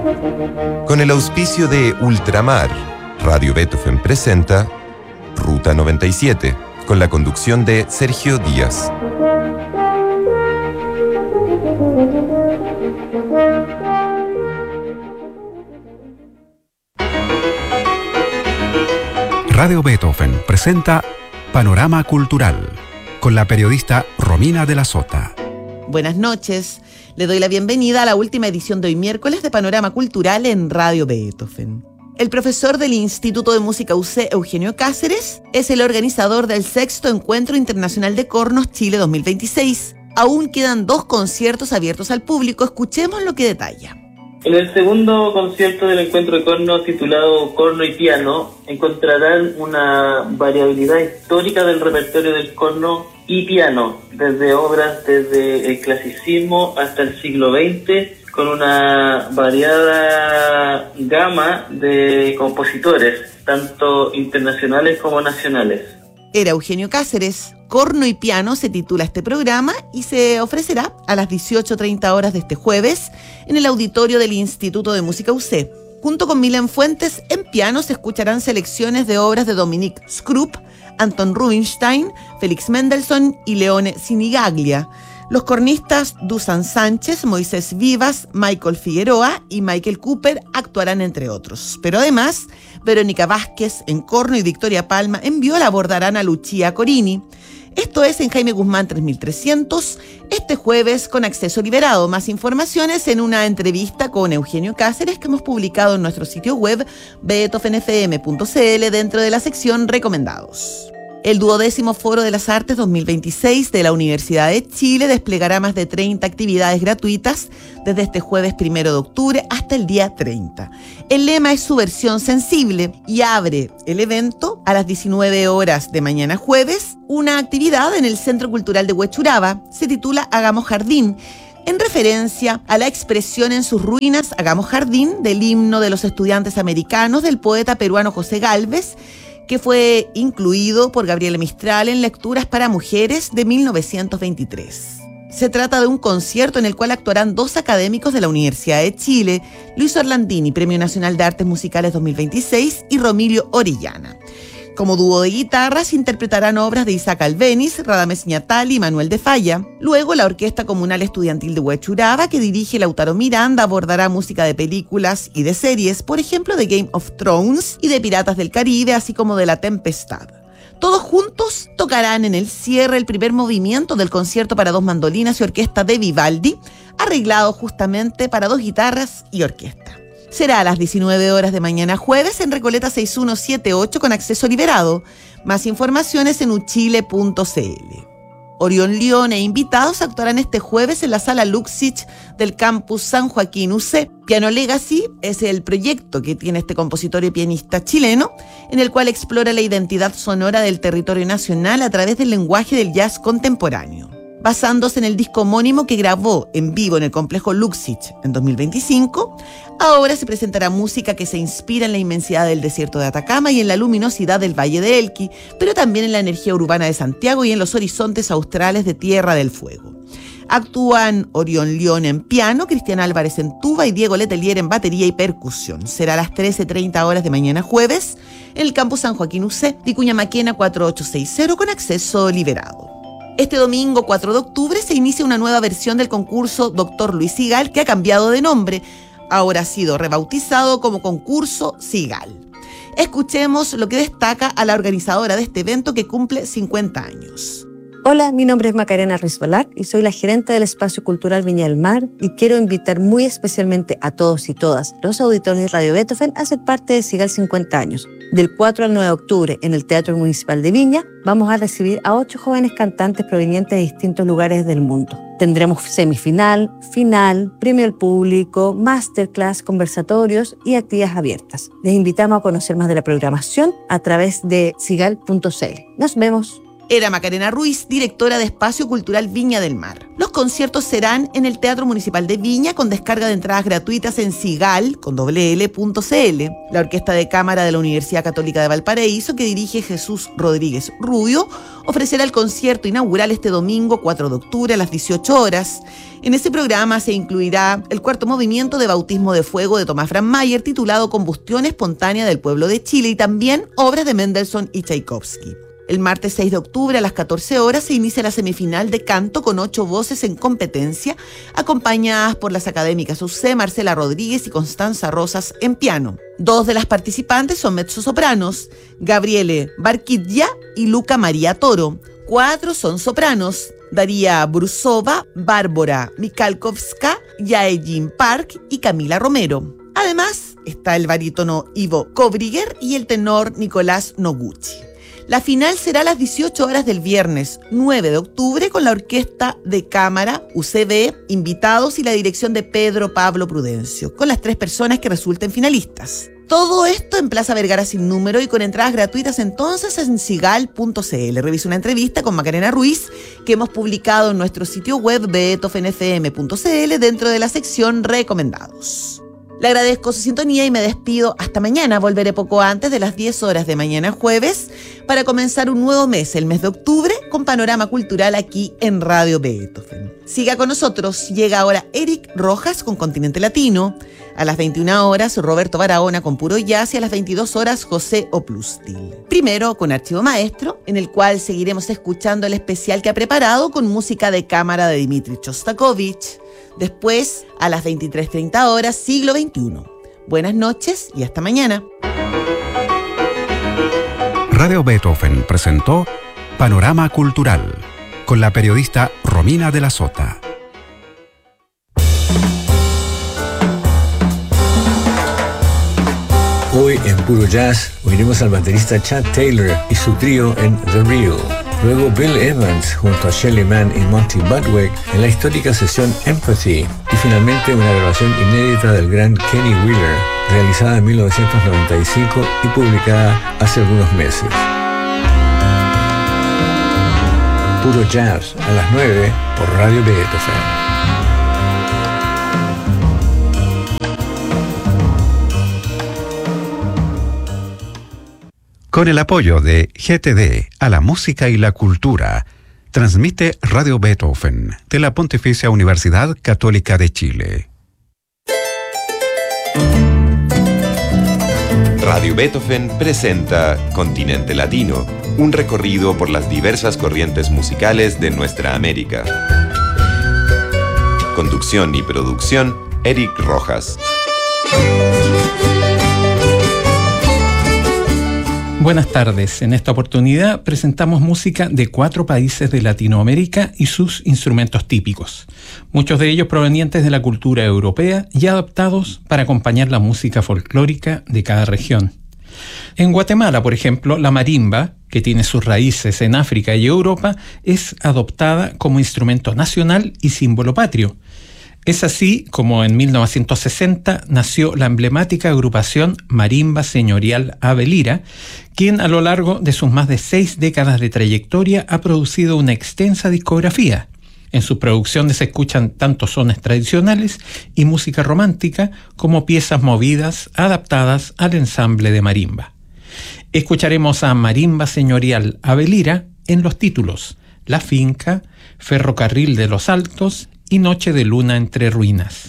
Con el auspicio de Ultramar, Radio Beethoven presenta Ruta 97, con la conducción de Sergio Díaz. Radio Beethoven presenta Panorama Cultural, con la periodista Romina de la Sota. Buenas noches. Le doy la bienvenida a la última edición de hoy miércoles de Panorama Cultural en Radio Beethoven. El profesor del Instituto de Música UC, Eugenio Cáceres, es el organizador del 6º Encuentro Internacional de Cornos Chile 2026. Aún quedan 2 conciertos abiertos al público. Escuchemos lo que detalla. En el segundo concierto del encuentro de cornos, titulado Corno y Piano, encontrarán una variabilidad histórica del repertorio del corno y piano, desde obras desde el clasicismo hasta el siglo XX, con una variada gama de compositores, tanto internacionales como nacionales. Era Eugenio Cáceres. Corno y Piano se titula este programa y se ofrecerá a las 18:30 horas de este jueves en el auditorio del Instituto de Música UC. Junto con Milen Fuentes, en piano se escucharán selecciones de obras de Dominique Scrupp, Anton Rubinstein, Félix Mendelssohn y Leone Sinigaglia. Los cornistas Dusan Sánchez, Moisés Vivas, Michael Figueroa y Michael Cooper actuarán entre otros. Pero además, Verónica Vázquez en corno y Victoria Palma en viola abordarán a Lucia Corini. Esto es en Jaime Guzmán 3300, este jueves con acceso liberado. Más informaciones en una entrevista con Eugenio Cáceres que hemos publicado en nuestro sitio web beethovenfm.cl dentro de la sección Recomendados. El 12º Foro de las Artes 2026 de la Universidad de Chile desplegará más de 30 actividades gratuitas desde este jueves 1 de octubre hasta el día 30. El lema es Subversión Sensible y abre el evento a las 19 horas de mañana jueves una actividad en el Centro Cultural de Huechuraba. Se titula Hagamos Jardín, en referencia a la expresión en sus ruinas Hagamos Jardín del himno de los estudiantes americanos del poeta peruano José Gálvez, que fue incluido por Gabriela Mistral en Lecturas para Mujeres de 1923. Se trata de un concierto en el cual actuarán 2 académicos de la Universidad de Chile, Luis Orlandini, Premio Nacional de Artes Musicales 2026, y Romilio Orellana. Como dúo de guitarras interpretarán obras de Isaac Albéniz, Radames Ñatali y Manuel de Falla. Luego, la Orquesta Comunal Estudiantil de Huechuraba, que dirige Lautaro Miranda, abordará música de películas y de series, por ejemplo, de Game of Thrones y de Piratas del Caribe, así como de La Tempestad. Todos juntos tocarán en el cierre el primer movimiento del concierto para 2 mandolinas y orquesta de Vivaldi, arreglado justamente para 2 guitarras y orquesta. Será a las 19 horas de mañana jueves en Recoleta 6178 con acceso liberado. Más informaciones en uchile.cl. Orión León e invitados actuarán este jueves en la Sala Luxich del campus San Joaquín UC. Piano Legacy es el proyecto que tiene este compositor y pianista chileno, en el cual explora la identidad sonora del territorio nacional a través del lenguaje del jazz contemporáneo. Basándose en el disco homónimo que grabó en vivo en el complejo Luxich en 2025, ahora se presentará música que se inspira en la inmensidad del desierto de Atacama y en la luminosidad del Valle de Elqui, pero también en la energía urbana de Santiago y en los horizontes australes de Tierra del Fuego. Actúan Orión León en piano, Cristian Álvarez en tuba y Diego Letelier en batería y percusión. Será a las 13:30 horas de mañana jueves en el campus San Joaquín UC, Vicuña Maquena 4860 con acceso liberado. Este domingo 4 de octubre se inicia una nueva versión del concurso Dr. Luis Sigal, que ha cambiado de nombre. Ahora ha sido rebautizado como Concurso Sigal. Escuchemos lo que destaca a la organizadora de este evento que cumple 50 años. Hola, mi nombre es Macarena Rizbalac y soy la gerente del Espacio Cultural Viña del Mar y quiero invitar muy especialmente a todos y todas los auditores de Radio Beethoven a ser parte de Sigal 50 años. Del 4 al 9 de octubre en el Teatro Municipal de Viña vamos a recibir a 8 jóvenes cantantes provenientes de distintos lugares del mundo. Tendremos semifinal, final, premio al público, masterclass, conversatorios y actividades abiertas. Les invitamos a conocer más de la programación a través de sigal.cl. Nos vemos. Era Macarena Ruiz, directora de Espacio Cultural Viña del Mar. Los conciertos serán en el Teatro Municipal de Viña con descarga de entradas gratuitas en sigal.cl. La Orquesta de Cámara de la Universidad Católica de Valparaíso, que dirige Jesús Rodríguez Rubio, ofrecerá el concierto inaugural este domingo 4 de octubre a las 18 horas. En ese programa se incluirá el cuarto movimiento de Bautismo de Fuego de Tomás Brandmeier, titulado Combustión Espontánea del Pueblo de Chile, y también obras de Mendelssohn y Tchaikovsky. El martes 6 de octubre a las 14 horas se inicia la semifinal de canto con 8 voces en competencia, acompañadas por las académicas UC Marcela Rodríguez y Constanza Rosas en piano. 2 de las participantes son mezzosopranos, Gabriele Barquilla y Luca María Toro. 4 son sopranos, Daría Brusova, Bárbara Mikalkowska, Yaejin Park y Camila Romero. Además, está el barítono Ivo Kobriger y el tenor Nicolás Noguchi. La final será a las 18 horas del viernes 9 de octubre con la Orquesta de Cámara UCB, invitados y la dirección de Pedro Pablo Prudencio, con las 3 personas que resulten finalistas. Todo esto en Plaza Vergara sin número y con entradas gratuitas entonces en sigal.cl. Revisa una entrevista con Macarena Ruiz que hemos publicado en nuestro sitio web beethovenfm.cl dentro de la sección Recomendados. Le agradezco su sintonía y me despido hasta mañana. Volveré poco antes de las 10 horas de mañana jueves para comenzar un nuevo mes, el mes de octubre, con Panorama Cultural aquí en Radio Beethoven. Siga con nosotros. Llega ahora Eric Rojas con Continente Latino. A las 21 horas, Roberto Barahona con Puro Jazz y a las 22 horas, José Oplustil. Primero con Archivo Maestro, en el cual seguiremos escuchando el especial que ha preparado con música de cámara de Dmitri Shostakovich. Después, a las 23:30 horas, Siglo XXI. Buenas noches y hasta mañana. Radio Beethoven presentó Panorama Cultural con la periodista Romina de la Sota. Hoy en Puro Jazz oiremos al baterista Chad Taylor y su trío en The Real. Luego Bill Evans junto a Shelly Manne y Monty Budwig en la histórica sesión Empathy. Y finalmente una grabación inédita del gran Kenny Wheeler, realizada en 1995 y publicada hace algunos meses. Puro Jazz a las 9 por Radio Beethoven. Con el apoyo de GTD a la música y la cultura, transmite Radio Beethoven de la Pontificia Universidad Católica de Chile. Radio Beethoven presenta Continente Latino, un recorrido por las diversas corrientes musicales de nuestra América. Conducción y producción, Eric Rojas. Buenas tardes. En esta oportunidad presentamos música de 4 países de Latinoamérica y sus instrumentos típicos, muchos de ellos provenientes de la cultura europea y adaptados para acompañar la música folclórica de cada región. En Guatemala, por ejemplo, la marimba, que tiene sus raíces en África y Europa, es adoptada como instrumento nacional y símbolo patrio. Es así como en 1960 nació la emblemática agrupación Marimba Señorial Ave Lira, quien a lo largo de sus más de 6 décadas de trayectoria ha producido una extensa discografía. En sus producciones se escuchan tanto sones tradicionales y música romántica como piezas movidas adaptadas al ensamble de marimba. Escucharemos a Marimba Señorial Ave Lira en los títulos La Finca, Ferrocarril de los Altos y Noche de Luna entre Ruinas.